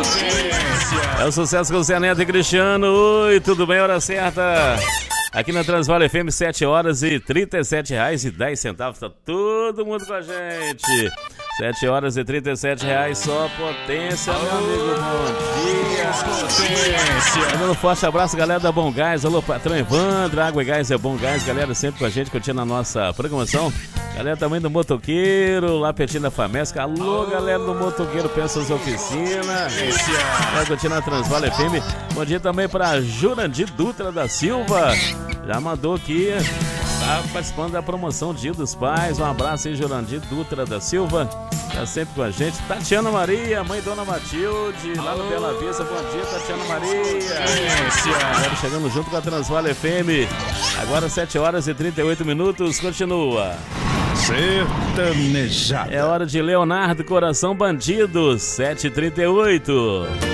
É o sucesso com o Zé Neto e Cristiano. Oi, tudo bem? Hora certa. Aqui na Transvale FM, 7 horas e R$37,10. Tá todo mundo com a gente. 7 horas e R$37, só potência, meu amigo. Bom dia. Potência. Um forte abraço, galera da Bom Gás. Alô, patrão Evandro. Água e Gás é Bom Gás. Galera sempre com a gente, curtindo a nossa programação. Galera também do Motoqueiro, lá pertinho da Famesca. Alô, galera do Motoqueiro, Peças Oficina. Vai curtindo a Transvale FM. Bom dia também para Jurandir Dutra da Silva. Já mandou aqui, tá participando da promoção Dia dos Pais. Um abraço aí, Jurandir Dutra da Silva. Tá sempre com a gente. Tatiana Maria, mãe Dona Matilde, lá no Bela Vista. Bom dia, Tatiana Maria. Agora chegando junto com a Transvale FM. Agora 7 horas e 38 minutos. Continua. Sertanejada. É hora de Leonardo Coração Bandido, 7h38.